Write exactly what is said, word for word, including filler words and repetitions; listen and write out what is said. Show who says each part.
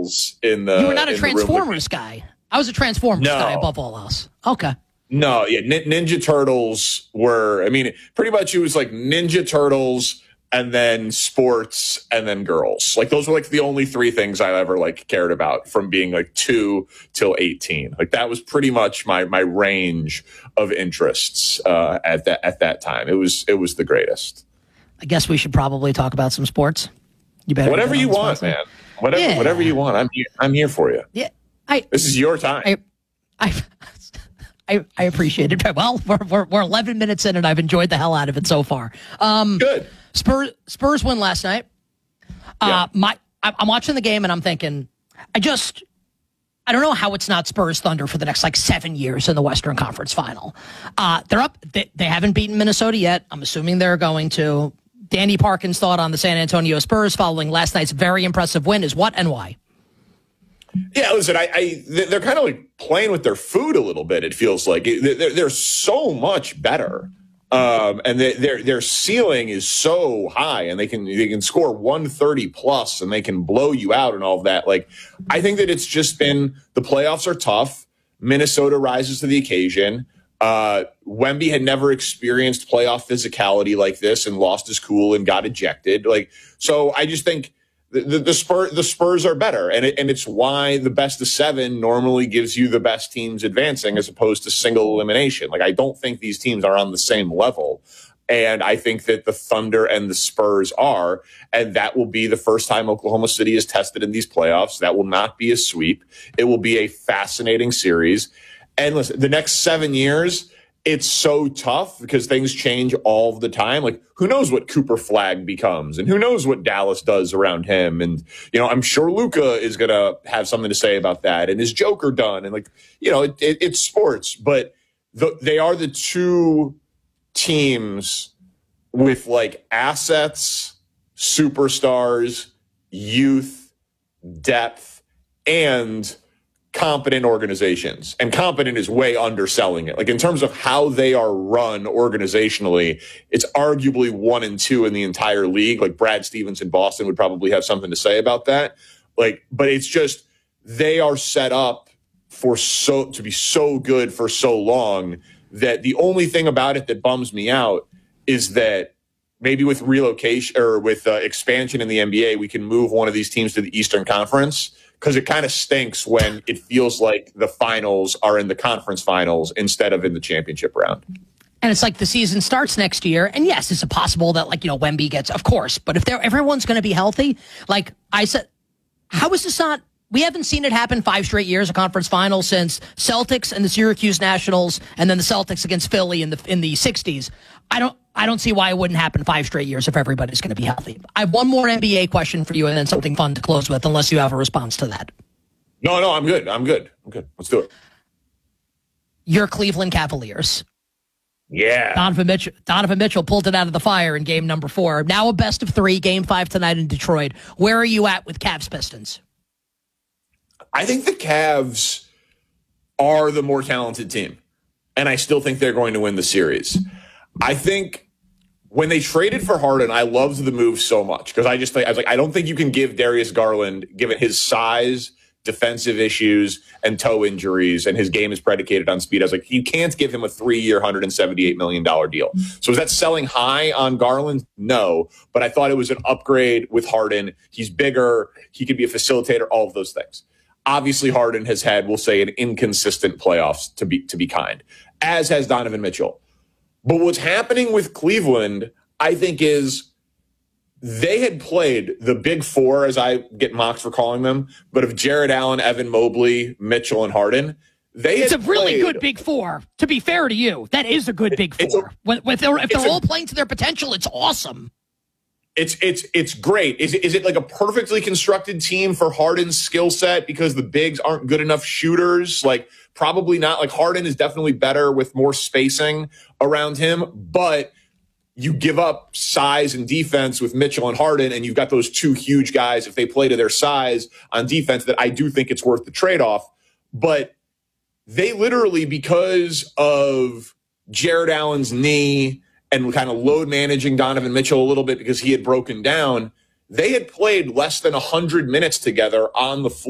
Speaker 1: Turtles in the.
Speaker 2: You were not a
Speaker 1: in
Speaker 2: Transformers guy. I was a Transformers
Speaker 1: no.
Speaker 2: guy above all else. Okay.
Speaker 1: No, yeah, Nin- Ninja Turtles were. I mean, pretty much it was like Ninja Turtles and then sports and then girls. Like those were like the only three things I ever like cared about from being like two till eighteen. Like that was pretty much my my range of interests uh, at that at that time. It was it was the greatest.
Speaker 2: I guess we should probably talk about some sports. You better
Speaker 1: whatever you want, man. Whatever yeah. whatever you want. I'm here, I'm here for you.
Speaker 2: Yeah, I.
Speaker 1: This is your time.
Speaker 2: I, I, I, I appreciate it. Well, we're, we're we're eleven minutes in, and I've enjoyed the hell out of it so far. Um,
Speaker 1: Good.
Speaker 2: Spurs Spurs win last night. Uh, yeah. My I'm watching the game, and I'm thinking, I just. I don't know how it's not Spurs Thunder for the next like seven years in the Western Conference Final. Uh, they're up. They, they haven't beaten Minnesota yet. I'm assuming they're going to. Danny Parkin's thought on the San Antonio Spurs following last night's very impressive win is what and why?
Speaker 1: Yeah, listen, I, I they're kind of like playing with their food a little bit. It feels like they're, they're so much better, um, and they, their their ceiling is so high, and they can they can score one thirty plus, and they can blow you out and all of that. Like, I think that it's just been the playoffs are tough. Minnesota rises to the occasion. Uh, Wemby had never experienced playoff physicality like this and lost his cool and got ejected. Like, so I just think the, the, the Spurs, the Spurs are better. And it, and it's why the best of seven normally gives you the best teams advancing as opposed to single elimination. Like, I don't think these teams are on the same level. And I think that the Thunder and the Spurs are, and that will be the first time Oklahoma City is tested in these playoffs. That will not be a sweep. It will be a fascinating series. And listen, the next seven years, it's so tough because things change all the time. Like, who knows what Cooper Flagg becomes and who knows what Dallas does around him. And, you know, I'm sure Luka is going to have something to say about that. And is Joker done? And, like, you know, it, it, it's sports. But the, they are the two teams with, like, assets, superstars, youth, depth, and competent organizations. And competent is way underselling it. Like, in terms of how they are run organizationally, it's arguably one and two in the entire league. Like, Brad Stevens in Boston would probably have something to say about that. Like, but it's just, they are set up for so, to be so good for so long that the only thing about it that bums me out is that maybe with relocation or with uh, expansion in the N B A, we can move one of these teams to the Eastern Conference. Because it kind of stinks when it feels like the finals are in the conference finals instead of in the championship round.
Speaker 2: And it's like the season starts next year. And yes, it's possible that, like, you know, Wemby gets, of course. But if they're, everyone's going to be healthy, like I said, how is this not? We haven't seen it happen five straight years, a conference final, since Celtics and the Syracuse Nationals and then the Celtics against Philly in the in the sixties. I don't I don't see why it wouldn't happen five straight years if everybody's going to be healthy. I have one more N B A question for you and then something fun to close with, unless you have a response to that.
Speaker 1: No, no, I'm good. I'm good. I'm good. Let's do it.
Speaker 2: Your Cleveland Cavaliers.
Speaker 1: Yeah.
Speaker 2: Donovan Mitchell, Donovan Mitchell pulled it out of the fire in game number four. Now a best of three, game five tonight in Detroit. Where are you at with Cavs Pistons?
Speaker 1: I think the Cavs are the more talented team, and I still think they're going to win the series. I think when they traded for Harden, I loved the move so much because I just think, I was like, I don't think you can give Darius Garland, given his size, defensive issues, and toe injuries, and his game is predicated on speed. I was like, you can't give him a three-year, one hundred seventy-eight million dollars deal. So is that selling high on Garland? No, but I thought it was an upgrade with Harden. He's bigger. He could be a facilitator, all of those things. Obviously, Harden has had, we'll say, an inconsistent playoffs, to be to be kind, as has Donovan Mitchell. But what's happening with Cleveland, I think, is they had played the big four, as I get mocked for calling them, but of Jared Allen, Evan Mobley, Mitchell, and Harden. They
Speaker 2: it's a
Speaker 1: had
Speaker 2: really
Speaker 1: played,
Speaker 2: good big four. To be fair to you, that is a good big four. A, when, when they're, if they're all a, playing to their potential, it's awesome.
Speaker 1: It's it's it's great. Is it, is it like a perfectly constructed team for Harden's skill set because the bigs aren't good enough shooters? Like, probably not. Like, Harden is definitely better with more spacing around him, but you give up size and defense with Mitchell and Harden, and you've got those two huge guys, if they play to their size on defense, that I do think it's worth the trade-off. But they literally, because of Jared Allen's knee and kind of load managing Donovan Mitchell a little bit because he had broken down, they had played less than one hundred minutes together on the floor.